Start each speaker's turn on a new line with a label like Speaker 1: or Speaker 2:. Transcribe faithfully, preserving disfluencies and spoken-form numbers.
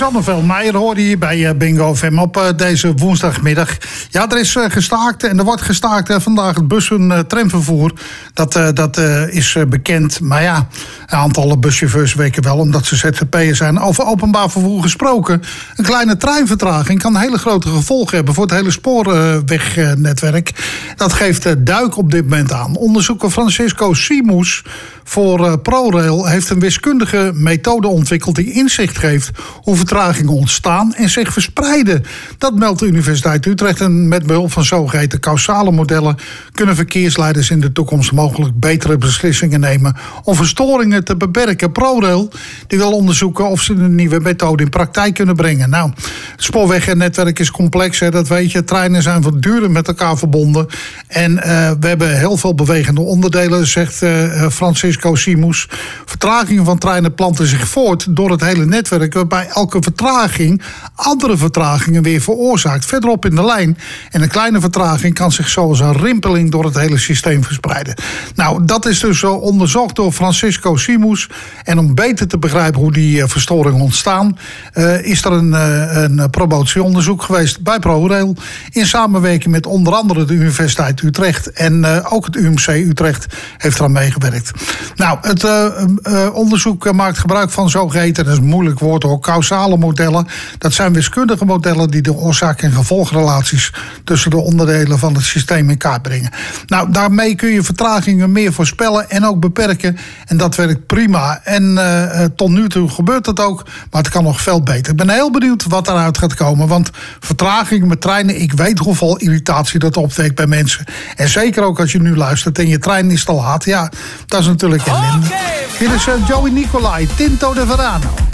Speaker 1: Suzanne Veldmeijer hoorde je bij uh, Bingo F M op uh, deze woensdagmiddag. Ja, er is uh, gestaakt en er wordt gestaakt uh, vandaag het bus- en uh, tramvervoer. Dat, uh, dat uh, is uh, bekend. Maar ja, een aantal buschauffeurs weken wel, omdat ze Z Z P'er zijn. Over openbaar vervoer gesproken. Een kleine treinvertraging kan hele grote gevolgen hebben voor het hele spoorwegnetwerk. Dat geeft uh, Duik op dit moment aan. Onderzoeker Francisco Simus voor uh, ProRail heeft een wiskundige methode ontwikkeld die inzicht geeft hoe vertragingen ontstaan en zich verspreiden. Dat meldt de Universiteit Utrecht. En met behulp van zogeheten causale modellen kunnen verkeersleiders in de toekomst mogelijk betere beslissingen nemen om verstoringen te beperken. ProRail die wil onderzoeken of ze een nieuwe methode in praktijk kunnen brengen. Nou, het spoorwegnetwerk is complex, hè, dat weet je. Treinen zijn voortdurend met elkaar verbonden. En uh, we hebben heel veel bewegende onderdelen, zegt uh, Francisco Simus. Vertragingen van treinen planten zich voort door het hele netwerk, waarbij elke vertraging andere vertragingen weer veroorzaakt. Verderop in de lijn. En een kleine vertraging kan zich zoals een rimpeling door het hele systeem verspreiden. Nou, dat is dus onderzocht door Francisco Simus. En om beter te begrijpen hoe die verstoringen ontstaan, uh, is er een, uh, een promotieonderzoek geweest bij ProRail. In samenwerking met onder andere de Universiteit Utrecht. En uh, ook het U M C Utrecht heeft eraan meegewerkt. Nou, het uh, uh, onderzoek maakt gebruik van zogeheten, dat is een moeilijk woord hoor, causale modellen. Dat zijn wiskundige modellen die de oorzaak- en gevolgrelaties tussen de onderdelen van het systeem in kaart brengen. Nou, daarmee kun je vertragingen meer voorspellen en ook beperken. En dat werkt prima. En uh, tot nu toe gebeurt dat ook, maar het kan nog veel beter. Ik ben heel benieuwd wat eruit gaat komen, want vertragingen met treinen, ik weet hoeveel irritatie dat opwekt bij mensen. En zeker ook als je nu luistert en je trein is te laat. Ja, dat is natuurlijk ellende. Okay. Dit is uh, Joey Nicolai, Tinto de Verano.